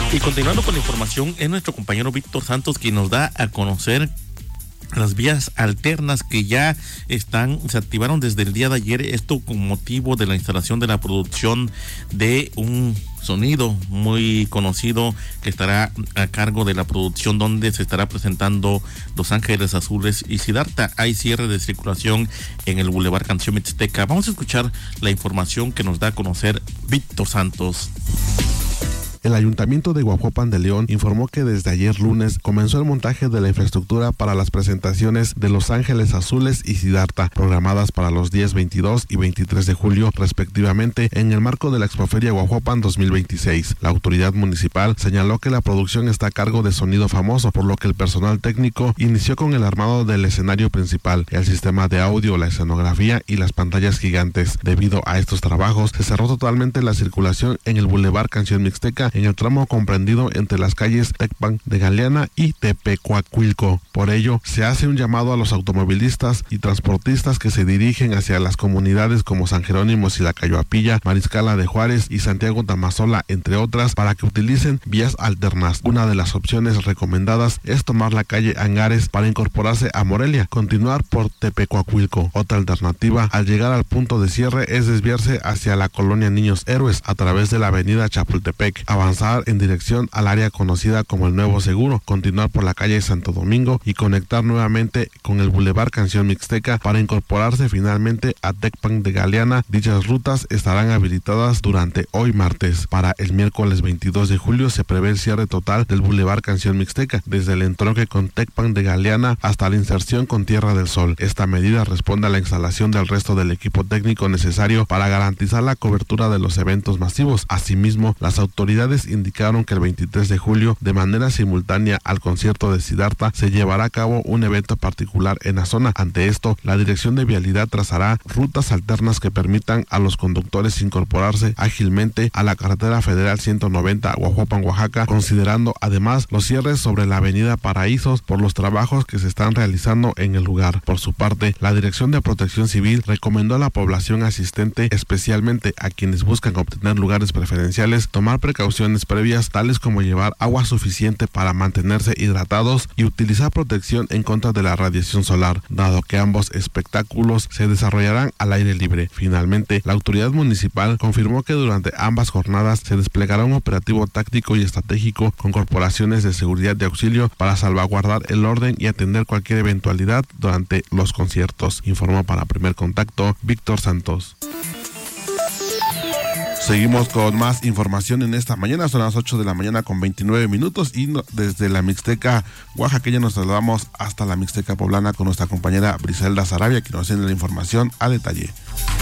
Y continuando con la información, es nuestro compañero Víctor Santos quien nos da a conocer las vías alternas que ya se activaron desde el día de ayer, esto con motivo de la instalación de la producción de un sonido muy conocido que estará a cargo de la producción, donde se estará presentando Los Ángeles Azules y Siddhartha. Hay cierre de circulación en el Boulevard Canción Mixteca. Vamos a escuchar la información que nos da a conocer Víctor Santos. El Ayuntamiento de Guajuapan de León informó que desde ayer lunes comenzó el montaje de la infraestructura para las presentaciones de Los Ángeles Azules y Siddhartha, programadas para los días 22 y 23 de julio respectivamente, en el marco de la Expoferia Guajuapan 2026. La autoridad municipal señaló que la producción está a cargo de Sonido Famoso, por lo que el personal técnico inició con el armado del escenario principal, el sistema de audio, la escenografía y las pantallas gigantes. Debido a estos trabajos, se cerró totalmente la circulación en el Boulevard Canción Mixteca, en el tramo comprendido entre las calles Tecpan de Galeana y Tepecuacuilco. Por ello, se hace un llamado a los automovilistas y transportistas que se dirigen hacia las comunidades como San Jerónimo, Silacayoapilla, Mariscala de Juárez y Santiago Tamazola, entre otras, para que utilicen vías alternas. Una de las opciones recomendadas es tomar la calle Angares para incorporarse a Morelia, continuar por Tepecuacuilco. Otra alternativa, al llegar al punto de cierre, es desviarse hacia la colonia Niños Héroes a través de la avenida Chapultepec, avanzar en dirección al área conocida como el Nuevo Seguro, continuar por la calle Santo Domingo y conectar nuevamente con el Boulevard Canción Mixteca para incorporarse finalmente a Tecpan de Galeana. Dichas rutas estarán habilitadas durante hoy martes. Para el miércoles 22 de julio se prevé el cierre total del Boulevard Canción Mixteca, desde el entronque con Tecpan de Galeana hasta la inserción con Tierra del Sol. Esta medida responde a la instalación del resto del equipo técnico necesario para garantizar la cobertura de los eventos masivos. Asimismo, las autoridades indicaron que el 23 de julio, de manera simultánea al concierto de Siddhartha, se llevará a cabo un evento particular en la zona. Ante esto, la Dirección de Vialidad trazará rutas alternas que permitan a los conductores incorporarse ágilmente a la carretera federal 190 Guajuapan, Oaxaca, considerando además los cierres sobre la avenida Paraísos por los trabajos que se están realizando en el lugar. Por su parte, la Dirección de Protección Civil recomendó a la población asistente, especialmente a quienes buscan obtener lugares preferenciales, tomar precauciones previas, tales como llevar agua suficiente para mantenerse hidratados y utilizar protección en contra de la radiación solar, dado que ambos espectáculos se desarrollarán al aire libre. Finalmente, la autoridad municipal confirmó que durante ambas jornadas se desplegará un operativo táctico y estratégico con corporaciones de seguridad de auxilio para salvaguardar el orden y atender cualquier eventualidad durante los conciertos. Informó para Primer Contacto Víctor Santos. Seguimos con más información en esta mañana, son las 8 de la mañana con 29 minutos y desde la Mixteca oaxaqueña nos trasladamos hasta la Mixteca poblana con nuestra compañera Briselda Sarabia, que nos tiene la información a detalle.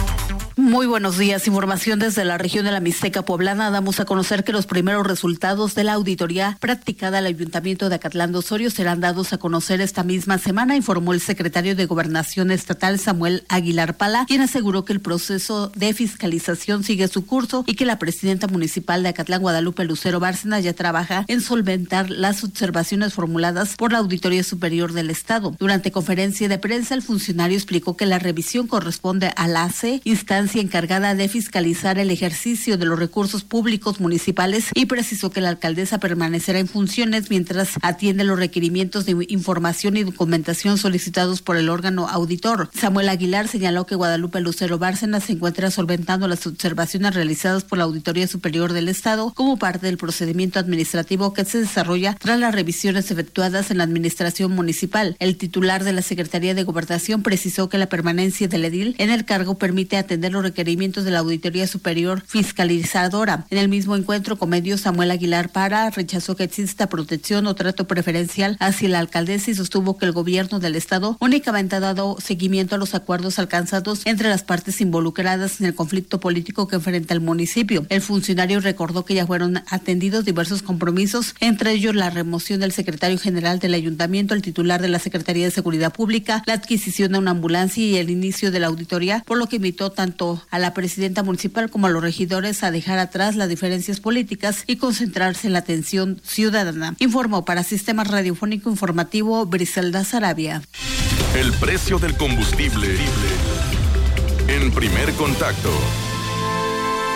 Muy buenos días. Información desde la región de la Mixteca poblana. Damos a conocer que los primeros resultados de la auditoría practicada al Ayuntamiento de Acatlán de Osorio serán dados a conocer esta misma semana, informó el secretario de Gobernación Estatal, Samuel Aguilar Pala, quien aseguró que el proceso de fiscalización sigue su curso y que la presidenta municipal de Acatlán, Guadalupe Lucero Bárcena, ya trabaja en solventar las observaciones formuladas por la Auditoría Superior del Estado. Durante conferencia de prensa, el funcionario explicó que la revisión corresponde a la ACE, instancia encargada de fiscalizar el ejercicio de los recursos públicos municipales, y precisó que la alcaldesa permanecerá en funciones mientras atiende los requerimientos de información y documentación solicitados por el órgano auditor. Samuel Aguilar señaló que Guadalupe Lucero Bárcena se encuentra solventando las observaciones realizadas por la Auditoría Superior del Estado como parte del procedimiento administrativo que se desarrolla tras las revisiones efectuadas en la administración municipal. El titular de la Secretaría de Gobernación precisó que la permanencia del edil en el cargo permite atender los requerimientos de la Auditoría Superior Fiscalizadora. En el mismo encuentro con medios, Samuel Aguilar Para rechazó que exista protección o trato preferencial hacia la alcaldesa y sostuvo que el gobierno del estado únicamente ha dado seguimiento a los acuerdos alcanzados entre las partes involucradas en el conflicto político que enfrenta el municipio. El funcionario recordó que ya fueron atendidos diversos compromisos, entre ellos la remoción del secretario general del ayuntamiento, el titular de la Secretaría de Seguridad Pública, la adquisición de una ambulancia y el inicio de la auditoría, por lo que invitó tanto a la presidenta municipal como a los regidores a dejar atrás las diferencias políticas y concentrarse en la atención ciudadana. Informó para Sistema Radiofónico Informativo Briselda Sarabia. El precio del combustible en Primer Contacto.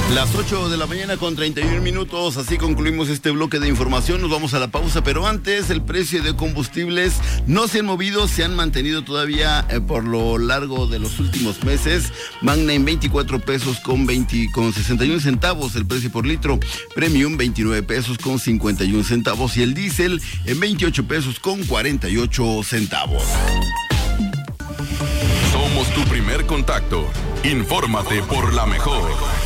Las 8 de la mañana con 31 minutos, así concluimos este bloque de información, nos vamos a la pausa, pero antes el precio de combustibles no se han movido, se han mantenido todavía por lo largo de los últimos meses. Magna en 24 pesos con 61 centavos el precio por litro, Premium 29 pesos con 51 centavos y el diésel en 28 pesos con 48 centavos. Somos tu primer contacto, infórmate por la mejor.